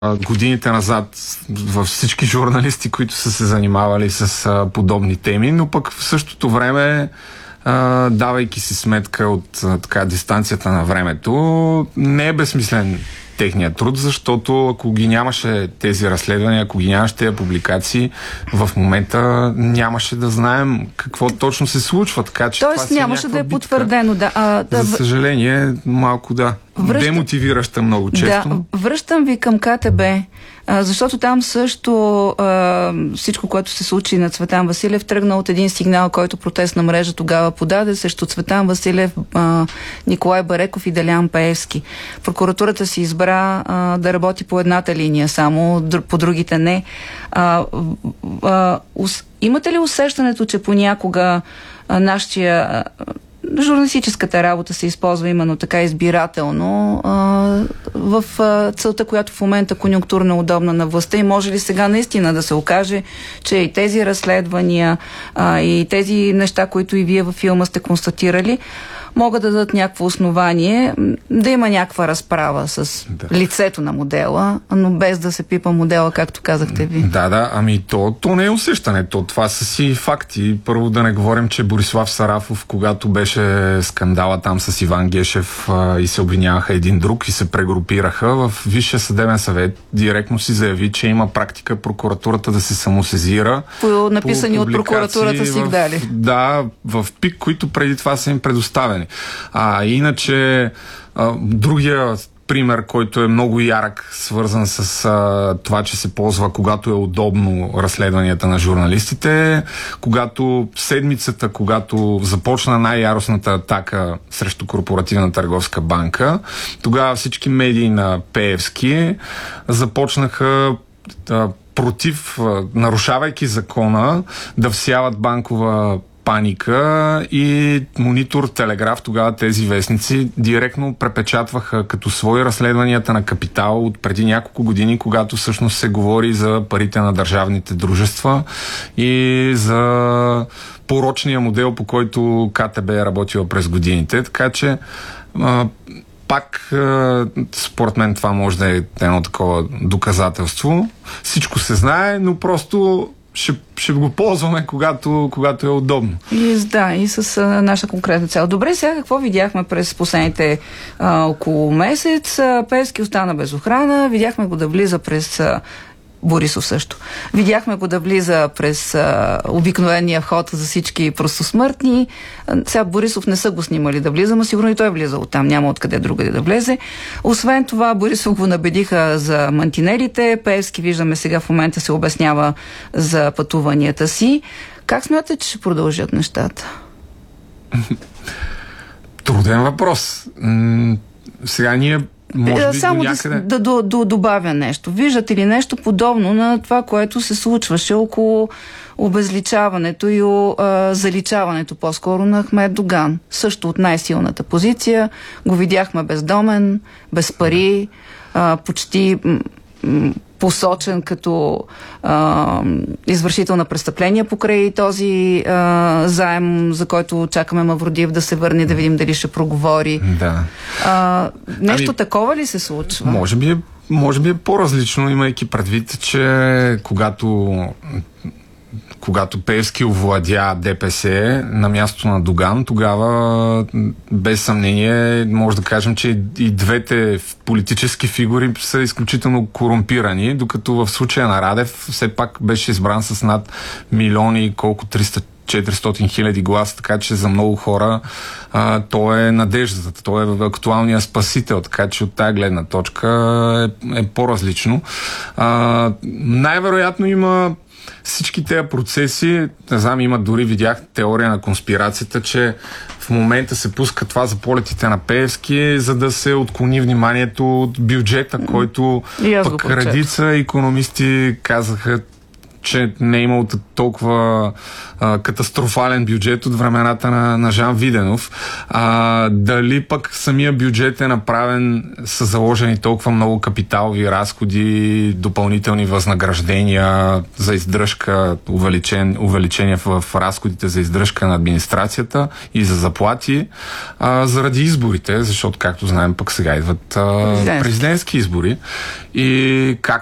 годините назад във всички журналисти, които са се занимавали с подобни теми, но пък в същото време, давайки си сметка от дистанцията на времето, не е безсмислен техният труд, защото ако ги нямаше тези разследвания, ако ги нямаше тези публикации, в момента нямаше да знаем какво точно се случва. Така че тоест нямаше да е потвърдено. За съжаление, малко демотивираща много често. Да, връщам ви към КТБ, защото там също всичко, което се случи на Цветан Василев, тръгна от един сигнал, който протестна мрежа тогава подаде срещу Цветан Василев, Николай Бареков и Делян Пеевски. Прокуратурата си избра да работи по едната линия само, по другите не. Имате ли усещането, че понякога журналистическата работа се използва именно така избирателно в целта, която в момента конюнктурно удобна на властта, и може ли сега наистина да се окаже, че и тези разследвания и тези неща, които и вие във филма сте констатирали, могат да дадат някакво основание да има някаква разправа с лицето на модела, но без да се пипа модела, както казахте ви. То не е усещане. Това са си факти. Първо да не говорим, че Борислав Сарафов, когато беше скандала там с Иван Гешев и се обвиняваха един друг и се прегрупираха, в Висшия съдебен съвет директно си заяви, че има практика прокуратурата да се самосезира. По написани от прокуратурата сигнали. В ПИК, които преди това са им предоставени. Иначе другия пример, който е много ярък, свързан с това, че се ползва, когато е удобно, разследванията на журналистите, когато седмицата, когато започна най-яростната атака срещу Корпоративна търговска банка, тогава всички медии на Пеевски започнаха против, нарушавайки закона, да всяват банкова паника, и Монитор, Телеграф, тогава тези вестници директно препечатваха като свои разследванията на Капитал от преди няколко години, когато всъщност се говори за парите на държавните дружества и за порочния модел, по който КТБ е работила през годините. Така че пак, според мен, това може да е едно такова доказателство. Всичко се знае, но просто ще го ползваме, когато е удобно. И с наша конкретна цел. Добре, сега какво видяхме през последните около месец? Пеевски остана без охрана, видяхме го да влиза през Борисов също. Видяхме го да влиза през обикновения вход за всички простосмъртни. Сега Борисов не са го снимали да влиза, но сигурно и той е влизал там, няма откъде другаде да влезе. Освен това, Борисов го набедиха за мантинелите. Пеевски, виждаме сега в момента, се обяснява за пътуванията си. Как смятате, че ще продължат нещата? Труден въпрос. Сега ние само да добавя нещо. Виждате ли нещо подобно на това, което се случваше около обезличаването и заличаването по-скоро на Ахмед Доган? Също от най-силната позиция. Го видяхме бездомен, без пари, почти посочен като извършител на престъпления покрай този заем, за който чакаме Мавродиев да се върне, да видим дали ще проговори. Нещо такова ли се случва? Може би е по-различно, имайки предвид, че когато Пеевски овладя ДПС на мястото на Доган, тогава без съмнение може да кажем, че и двете политически фигури са изключително корумпирани, докато в случая на Радев все пак беше избран с над милиони, 400 хиляди гласа, така че за много хора той е надеждата, той е актуалният спасител, така че от тази гледна точка е по-различно. Най-вероятно има всички тези процеси, не знам, видях теория на конспирацията, че в момента се пуска това за полетите на Пеевски, за да се отклони вниманието от бюджета, който пък редица икономисти казаха, че не е имал толкова катастрофален бюджет от времената на Жан Виденов. Дали пък самия бюджет е направен с заложени толкова много капиталови разходи, допълнителни възнаграждения за издръжка, увеличение в разходите за издръжка на администрацията и за заплати, заради изборите, защото, както знаем, пък сега идват президентски избори. И как